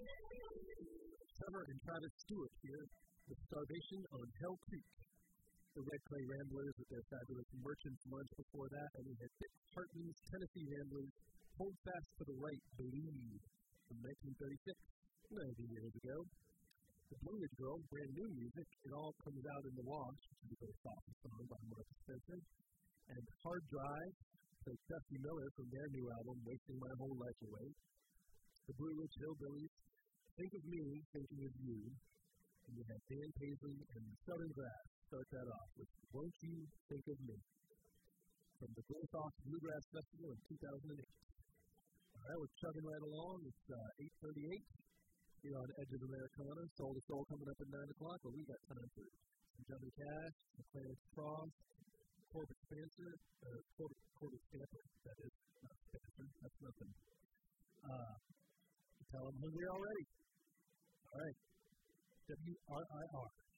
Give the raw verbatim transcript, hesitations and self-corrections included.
Trevor and Travis Stewart here with Starvation on Hell Creek. The Red Clay Ramblers with their fabulous Merchant's Lunch before that, and we had Dick Hartman's Tennessee Ramblers, Hold Fast for the Right, Believe, from nineteen thirty-six, ninety years ago. The Blue Ridge Girls, brand new music, It All Comes Out in the Wash, which is a very thoughtful song by Martha Spencer, and Hard Drive, by Dusty Miller from their new album, Wasting My Whole Life Away. The Blue Ridge Hillbillies, Think of Me, Thinking of You, and you have Dan Paisley and Southern Grass start that off with Won't You Think of Me, from the Glencock Bluegrass Festival in two thousand eight. All right, we're chugging right along. It's uh, eight thirty-eight here on Edge of Americana. Soul to Soul coming up at nine o'clock, but we got time for some Johnny Cash, some Clarence Frost, Corbett Spencer, uh, Corbett, Corbett Stamper, that is, not Spencer, that's nothing. Uh, tell them hungry already. All right, W R I R.